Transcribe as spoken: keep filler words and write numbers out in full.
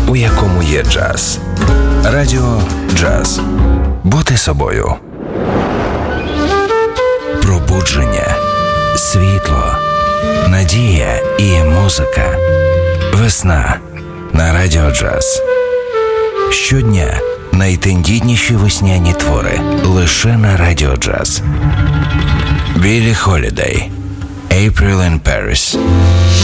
у якому є джаз. Радіо Джаз. Бути собою. Пробудження, світло, надія і музика. Весна на Радіо Джаз. Щодня найтендітніші весняні твори лише на Радіо Джаз. Біллі Холідей. April in Paris.